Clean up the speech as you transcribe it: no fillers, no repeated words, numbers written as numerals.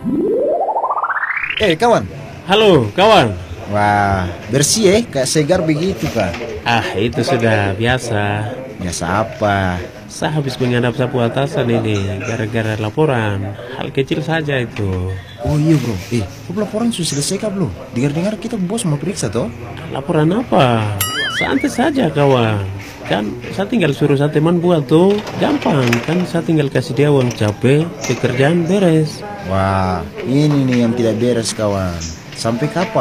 Kawan. Halo, kawan. Wah, bersih kayak segar begitu kak. Itu sudah biasa. Biasa apa? Saya habis menghadap sapu atasan ini gara-gara laporan. Hal kecil saja itu. Oh iya bro, kok laporan sudah selesai kak bro? Dengar-dengar kita bos mau periksa toh? Laporan apa? Santai saja, kawan. Kan saya tinggal suruh saya teman buat tuh. Gampang, kan saya tinggal kasih dia uang capek, pekerjaan beres. Wah, ini nih yang tidak beres kawan. Sampai kapan?